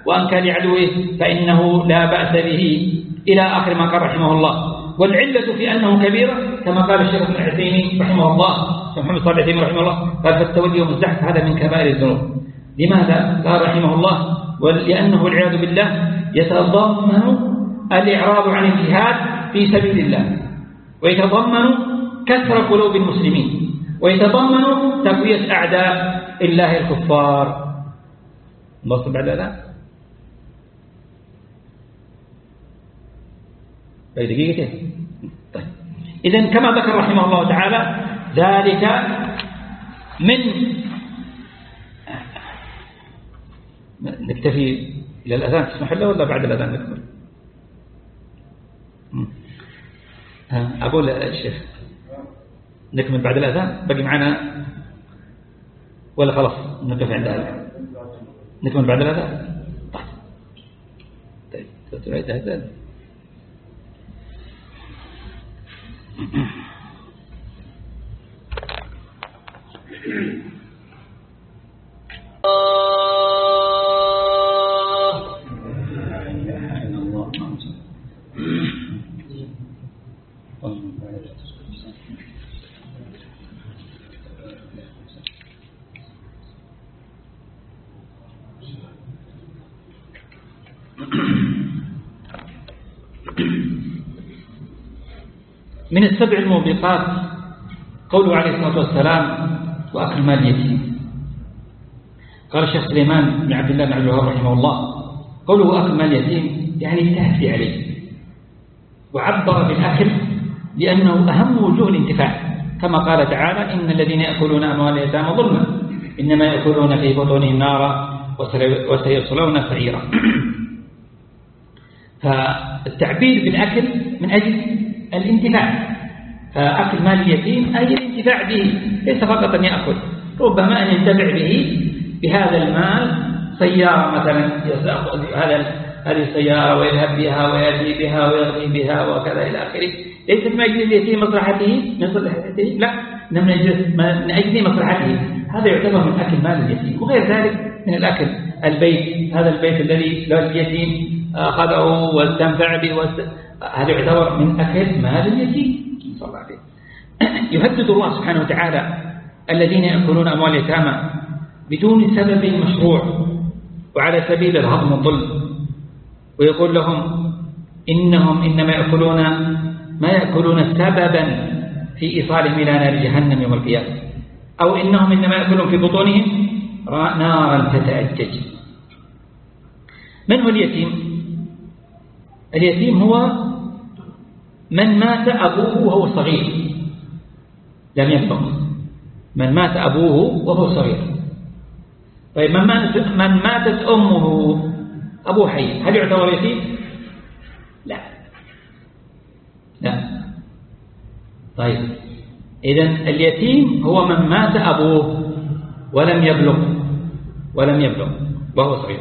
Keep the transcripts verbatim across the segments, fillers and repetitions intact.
وأن كان لعدوه فإنه لا بأس به إلى آخر ما قال رحمه الله. والعلة في أنه كبيرة كما قال الشيخ ابن عثيمين رحمه الله، محمد صالح العثيمين رحمه الله قال فالتولي والزحف هذا من كبائر الذنوب. لماذا؟ قال رحمه الله ولأنه والعياذ بالله يتضمن الإعراض عن الجهاد في سبيل الله، ويتضمن كسر قلوب المسلمين، ويتضمن تقوية أعداء الله الكفار. نصب بعد ذلك أي دقيقتين. طيب إذن كما ذكر رحمه الله تعالى ذلك من نكتفي إلى الأذان تسمح له ولا بعد الأذان نكمل؟ أقول الشيخ نكمل بعد الأذان بقي معنا ولا خلاص نكتفي عند الأذان؟ نكمل بعد الأذان. طيب طيب تعيد هذا من السبع الموبقات قوله عليه الصلاة والسلام وأكل مال اليتيم. قال الشيخ سليمان بن عبد الله بن عبد الوهاب رحمه الله قوله أكل مال اليتيم يعني التهفي عليه، وعبر بالأكل لأنه أهم وجوه الانتفاع كما قال تعالى إن الذين يأكلون أموال اليتامى ظلما إنما يأكلون في بطونهم نارا وسيصلون سعيرا. فالتعبير بالأكل من أجل الانتفاع، فأكل مال اليتيم أي الانتفاع به، ليس فقط أن يأكل، ربما أن ينتفع به بهذا المال سيارة مثلا هذا هذه السيارة ويذهب بها ويأتي بها ويغني بها وكذا إلى آخره، ليس من أجل اليتيم مصلحته من مصلحته لا من أجل من أجل مصلحته، هذا يعتبر من أكل مال اليتيم. وغير ذلك من الأكل البيت، هذا البيت الذي له اليتيم أخذه واستنفع به واست... هذا يعتبر من أكل مال اليتيم. صلى الله عليه. يهدد الله سبحانه وتعالى الذين يأكلون أموال اليتامى بدون سبب مشروع وعلى سبيل الهضم والظلم، ويقول لهم إنهم إنما يأكلون ما يأكلون سببا في إيصالهم إلى نار جهنم يوم القيامة، أو إنهم إنما يأكلون في بطونهم نارا تتأجج. من هو اليتيم؟ اليتيم هو من مات أبوه وهو صغير لم يبلغ، من مات أبوه وهو صغير. طيب من ماتت, من ماتت أمه أبوه حي هل يعتبر يتيم؟ لا لا. طيب إذن اليتيم هو من مات أبوه ولم يبلغ ولم يبلغ وهو صغير.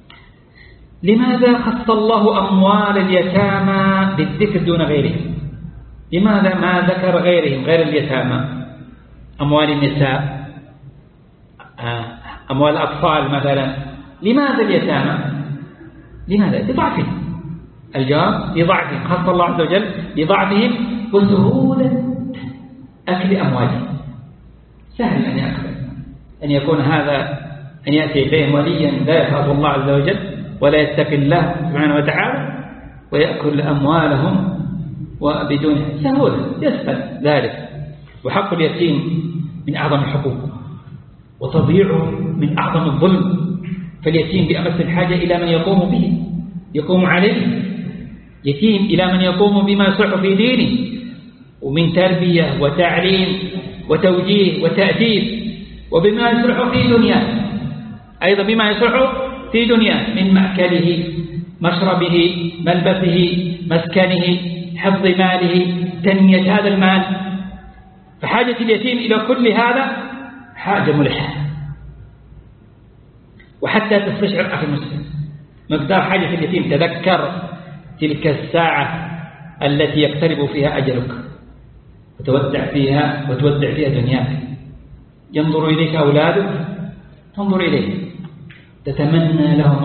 لماذا خص الله أموال اليتامى بالذكر دون غيرهم؟ لماذا ما ذكر غيرهم غير اليتامى؟ أموال النساء، أموال الأطفال مثلا، لماذا اليتامى؟ لماذا؟ لضعفهم. الجواب لضعفهم، خص الله عز وجل لضعفهم وسهولة أكل أموالهم. سهل أن يأكل، أن يكون هذا أن يأتي إليهم وليا لا يخاف الله عز وجل ولا يتقي الله سبحانه وتعالى ويأكل أموالهم وبدون سهولة، يسهل ذلك. وحق اليتيم من أعظم الحقوق وتضييعه من أعظم الظلم، فاليتيم بأمس الحاجة إلى من يقوم به يقوم عليه، يتيم إلى من يقوم بما يصح في دينه ومن تربية وتعليم وتوجيه وتأديب، وبما يصلح في دنياه أيضا، بما يصلح في دنياه من مأكله مشربه ملبسه مسكنه حفظ ماله تنمية هذا المال. فحاجة اليتيم إلى كل هذا حاجة ملحة. وحتى تستشعر أخي المسلم مقدار حاجة اليتيم، تذكر تلك الساعة التي يقترب فيها أجلك وتودع فيها وتودع فيها دنياك، ينظر إليك أولادك تنظر إليه تتمنى لهم